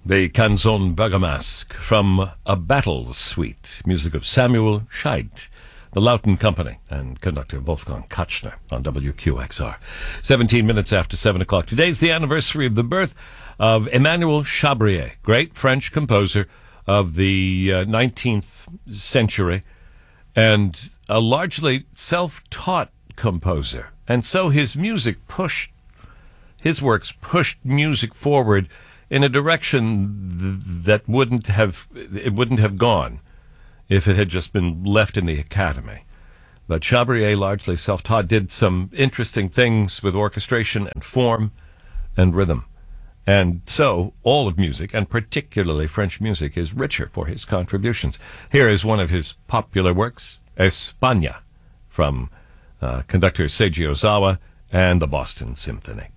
The Canzone Bergamasque from A Battle Suite, music of Samuel Scheidt, the Lauten Company, and conductor Wolfgang Kachner on WQXR. 17 minutes after 7 o'clock. Today's the anniversary of the birth of Emmanuel Chabrier, great French composer of the 19th century, and a largely self-taught composer. And so his works pushed music forward in a direction that wouldn't have gone if it had just been left in the academy. But Chabrier, largely self-taught, did some interesting things with orchestration and form and rhythm. And so all of music, and particularly French music, is richer for his contributions. Here is one of his popular works, España, from conductor Seiji Ozawa and the Boston Symphony.